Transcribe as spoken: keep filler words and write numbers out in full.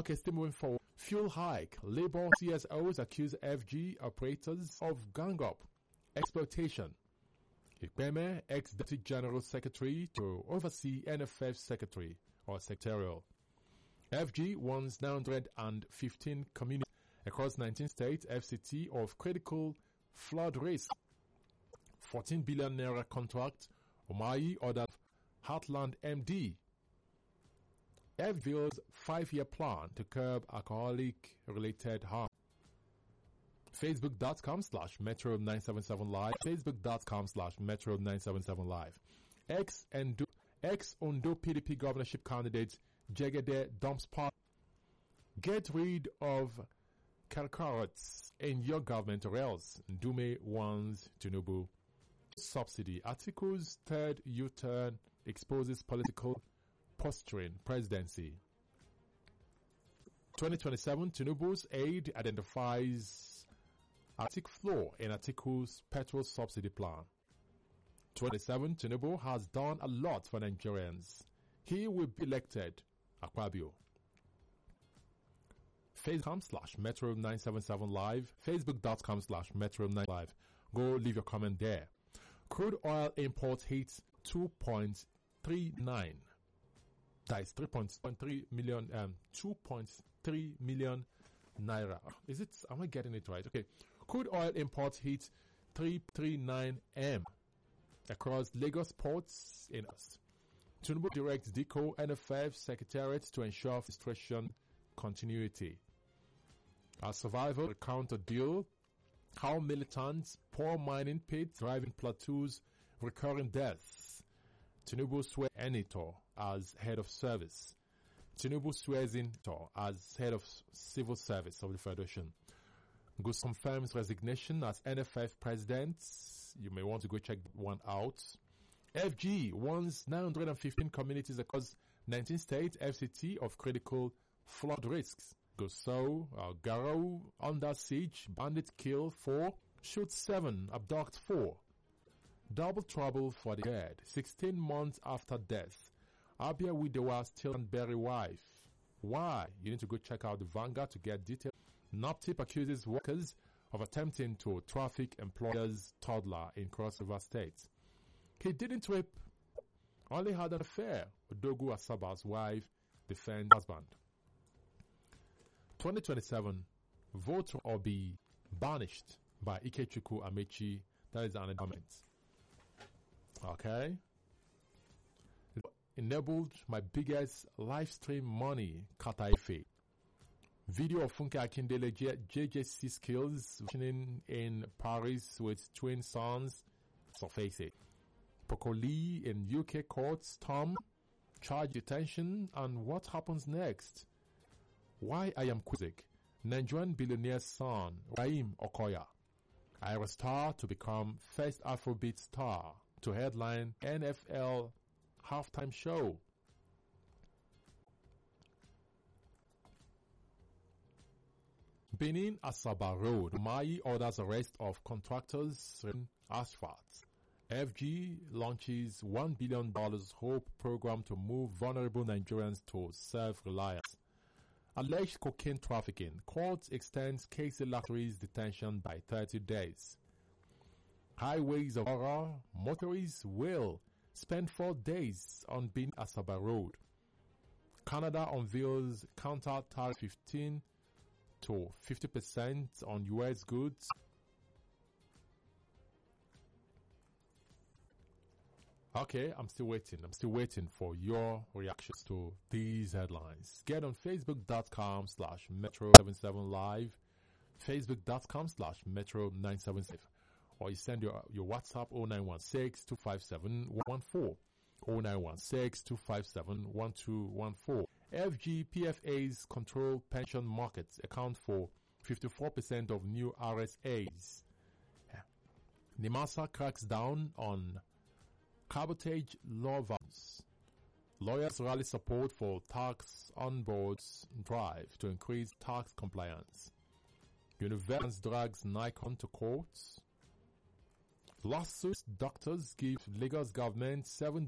Okay, still moving forward. Fuel hike. Labour C S Os accuse F G operators of gang up, exploitation. Ikpeme, ex-Deputy General Secretary to oversee N F F Secretary or Secretarial. F G warns nine hundred fifteen communities across nineteen states F C T of critical flood risk. fourteen billion naira contract. Umahi ordered Heartland M D. F G builds five-year plan to curb alcoholic-related harm. Facebook.com slash Metro 977 Live. Facebook.com slash Metro 977 Live. Ex and ex Ondo P D P governorship candidate Jegede dumps party. Get rid of carrots in your government or else. Ndume warns Tinubu. Subsidy. Article's third U-turn exposes political posturing presidency. twenty twenty-seven Tinubu's aide identifies Arctic flaw in Article's petrol subsidy plan. twenty-seven Tinubu has done a lot for Nigerians. He will be elected. Akpabio. Facebook.com slash Metro 977 Live. Facebook.com slash Metro 9 Live. Go leave your comment there. Crude oil imports hits two point three nine. That is three point three million, um, two point three million naira. Is it, am I getting it right? Okay. Crude oil imports hit three point three nine M across Lagos ports in us. Tinubu directs DICO N F F Secretariat to ensure registration continuity. As survival recount a deal, how militants pour mining pits, driving plateaus, recurring deaths. Tinubu swears Enito as head of service. Tinubu swears in as head of civil service of the Federation. Goose confirms resignation as N F F president. You may want to go check one out. F G warns nine hundred fifteen communities across nineteen states F C T of critical flood risks. Gusau, uh, Garou under siege, bandit kill four, shoot seven, abduct four. Double trouble for the dead. sixteen months after death. Abia widower still and bury wife. Why? You need to go check out the Vanguard to get details. NAPTIP accuses workers of attempting to traffic employer's toddler in Cross River State. He didn't rape, only had an affair with Dogu Asaba's wife, defends husband. twenty twenty-seven, vote or be banished by Ikechukwu Amechi. That is an amendment. Okay. Enabled my biggest live stream money, Kataife. Video of Funke Akindele J J C skills in Paris with twin sons. Surface it. Pokoli in U K courts, Tom, charge detention, and what happens next? Why I am Kuzik, Nigerian billionaire's son, Raim Okoya. Ira Star to become first Afrobeat star to headline N F L halftime show. Benin Asaba Road. Mai orders arrest of contractors in asphalt. F G launches one billion dollars HOPE program to move vulnerable Nigerians to self-reliance. Alleged cocaine trafficking. Court extends Casey Lottery's detention by thirty days. Highways of horror. Motorists will spend four days on Benin Asaba Road. Canada unveils counter tariff fifteen to fifty percent on U S goods. Okay, I'm still waiting. I'm still waiting for your reactions to these headlines. Get on Facebook.com slash Metro seven seven Live, Facebook.com slash Metro nine seven seven, or you send your, your WhatsApp oh nine one six, two five seven, one one four, oh nine one six, two five seven, one two one four. F G P F A's control pension markets account for fifty-four percent of new R S As. NIMASA cracks down on cabotage law violations. Lawyers rally support for tax on boards drive to increase tax compliance. Universal drags Nikon to courts. Lawsuits doctors give Lagos government seven